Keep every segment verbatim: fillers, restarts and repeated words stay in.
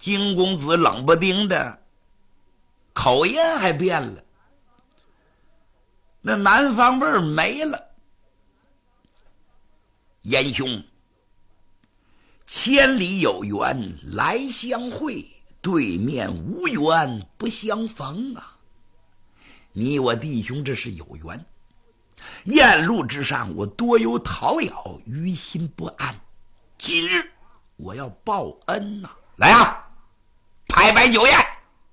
金公子冷不丁的口音还变了，那南方味儿没了。严兄，千里有缘来相会，对面无缘不相逢啊！你我弟兄这是有缘，雁路之上我多有讨咬，于心不安。今日我要报恩呐、啊！来啊，拍摆酒宴。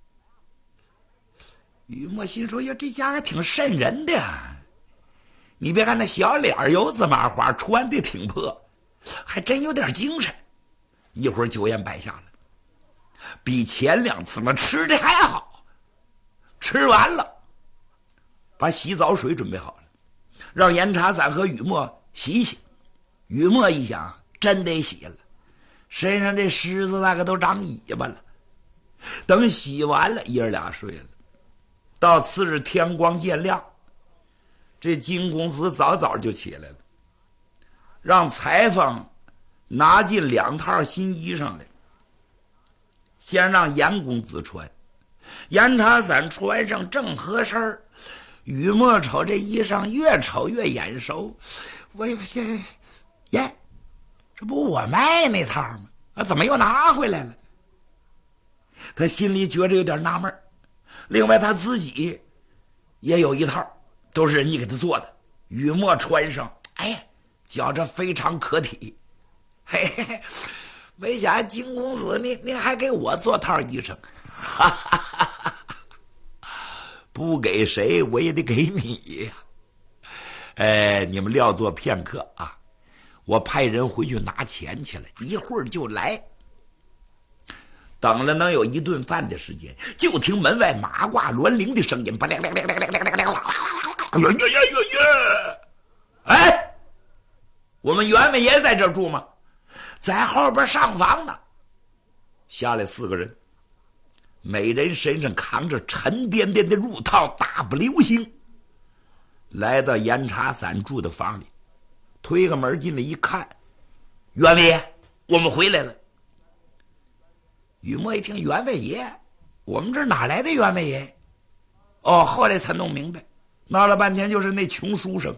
雨墨心说：“呀，这家伙挺瘆人的呀！你别看那小脸油子麻花，穿的挺破，还真有点精神。”一会儿酒宴摆下了，比前两次嘛吃的还好。吃完了，把洗澡水准备好了，让严茶伞和雨墨洗一洗。雨墨一想，真得洗了，身上这虱子那个都长尾巴了。等洗完了，爷儿俩睡了。到次日天光渐亮，这金公子早早就起来了，让裁缝拿进两套新衣裳来，先让严公子穿，严茶伞穿上正合身。雨墨瞅这衣裳越瞅越眼熟，我这耶，这不我卖那套吗？啊，怎么又拿回来了？他心里觉着有点纳闷。另外他自己也有一套，都是人家给他做的。雨墨穿上，哎，觉着非常可体。嘿嘿嘿，没想到金公子您您还给我做套衣裳，哈哈哈哈，不给谁我也得给你呀。哎，你们料坐片刻啊，我派人回去拿钱去了，一会儿就来。等了能有一顿饭的时间，就听门外马挂銮铃的声音，不亮亮亮亮亮亮亮亮，呀呀呀呀！哎，我们袁伟爷在这儿住吗？在后边上房呢。下来四个人，每人身上扛着沉甸甸的褥套，大步流星，来到严茶伞住的房里，推个门进来一看，袁伟爷，我们回来了。雨墨一听袁伟爷，我们这哪来的袁伟爷？哦，后来才弄明白，闹了半天就是那穷书生。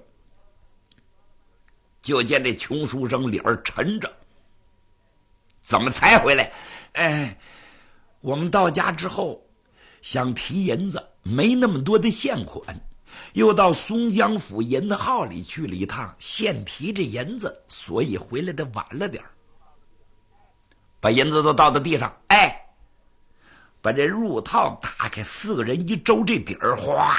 就见这穷书生脸儿沉着，怎么才回来？哎，我们到家之后想提银子，没那么多的现款，又到松江府银子号里去了一趟，现提这银子，所以回来的晚了点儿。把银子都倒到地上，哎，把这褥套打开，四个人一周这底儿，哗！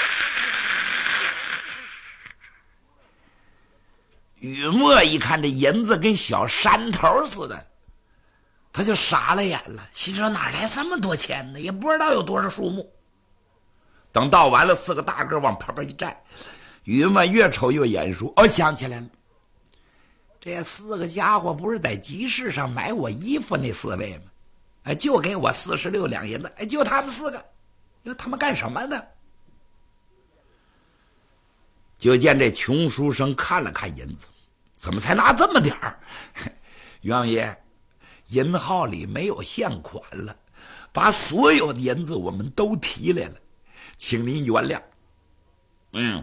雨墨一看这银子跟小山头似的，他就傻了眼了，心说哪来这么多钱呢？也不知道有多少数目。等倒完了，四个大个往旁边一站，雨墨越瞅越眼熟，哦，想起来了。这四个家伙不是在集市上买我衣服那四位吗？哎，就给我四十六两银子，哎，就他们四个，哟，他们干什么的？就见这穷书生看了看银子，怎么才拿这么点儿？袁爷，银号里没有现款了，把所有的银子我们都提来了，请您原谅。嗯，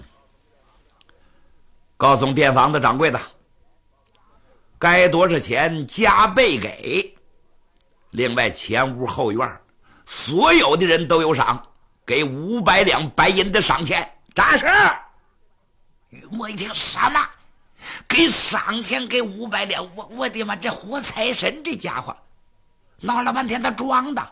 告诉店房的掌柜的，该多少钱加倍给。另外前屋后院所有的人都有赏，给五百两白银的赏钱。扎实。雨墨一听，什么给赏钱，给五百两？我我的妈，这活财神这家伙闹了半天他装的。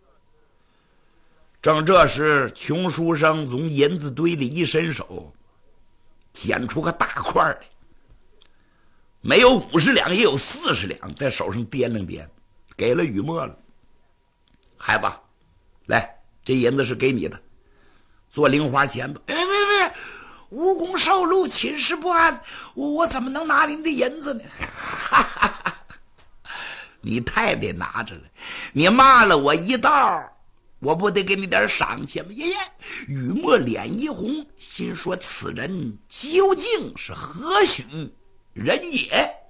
正这时，穷书生从银子堆里一伸手，捡出个大块来，没有五十两也有四十两，在手上掂量掂，给了雨墨了。孩子，来，这银子是给你的，做零花钱吧。哎，别别，无功受禄，寝食不安，我我怎么能拿您的银子呢？哈哈哈，你太得拿着了，你骂了我一道，我不得给你点赏钱吗？爷爷，雨墨脸一红，心说此人究竟是何许人也？